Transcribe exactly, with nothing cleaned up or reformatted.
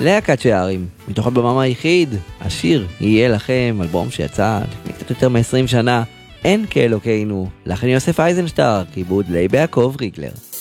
להקת שערים, מתוך אלבומם היחיד, השיר יהיה לכם, אלבום שיצא לפני קצת יותר מ-עשרים שנה, אין כאלוקינו, לכן יוסף אייזנשטר, כיבוד לי ביעקב ריגלר.